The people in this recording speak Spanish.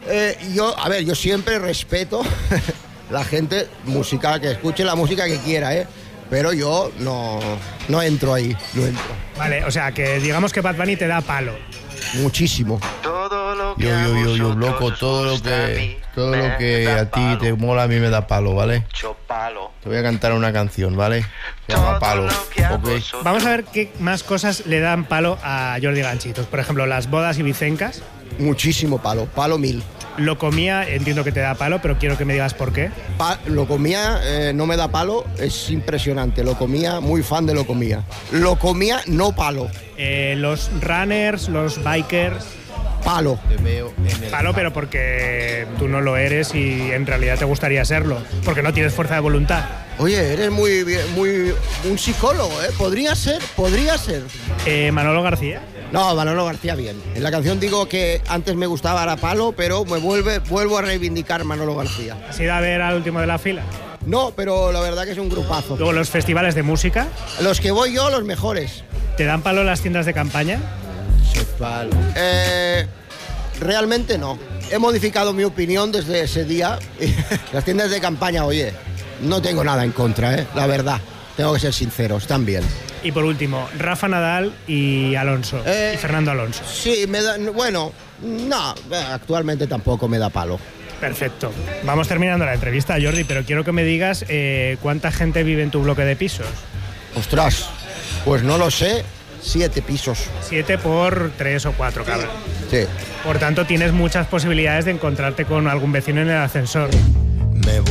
Yo siempre respeto la gente, música, que escuche la música que quiera, pero yo no entro ahí, no entro. Vale, o sea, que digamos que Bad Bunny te da palo. Muchísimo. Yo, loco, todo lo que a ti te mola, a mí me da palo, ¿vale? Te voy a cantar una canción, ¿vale? Se llama Palo, ¿ok? Vamos a ver qué más cosas le dan palo a Jordi Ganchitos. Por ejemplo, las bodas ibicencas. Muchísimo palo 1000. Lo comía, entiendo que te da palo, pero quiero que me digas por qué. Lo comía, no me da palo, es impresionante. Lo comía, muy fan de lo comía. Lo comía, no palo. Los runners, los bikers. Palo. Te veo en el Palo, pero porque tú no lo eres y en realidad te gustaría serlo. Porque no tienes fuerza de voluntad. Oye, eres muy un psicólogo, ¿eh? Podría ser. Manolo García. No, Manolo García bien. En la canción digo que antes me gustaba la palo, pero vuelvo a reivindicar Manolo García. ¿Has ido a ver al último de la fila? No, pero la verdad que es un grupazo. Luego los festivales de música. Los que voy yo, los mejores. ¿Te dan palo las tiendas de campaña? palo. Realmente no. He modificado mi opinión desde ese día. Las tiendas de campaña, oye, no tengo nada en contra, la verdad. Tengo que ser sincero, están bien. Y por último, Rafa Nadal y Alonso. Y Fernando Alonso. Sí, actualmente tampoco me da palo. Perfecto. Vamos terminando la entrevista, Jordi, pero quiero que me digas cuánta gente vive en tu bloque de pisos. Ostras, pues no lo sé. 7 pisos. 7 por 3 o 4, cabrón. Sí. Por tanto, tienes muchas posibilidades de encontrarte con algún vecino en el ascensor.